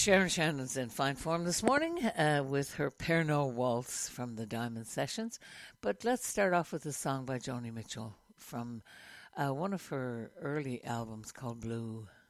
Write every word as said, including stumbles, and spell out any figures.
Sharon Shannon's in fine form this morning uh, with her Pernod Waltz from the Diamond Sessions. But let's start off with a song by Joni Mitchell from uh, one of her early albums called Blue.